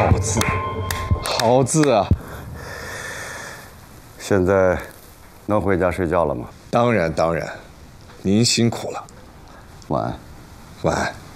好字，好字啊！ 现在能回家睡觉了吗？ 当然，您辛苦了。 晚安。 晚安。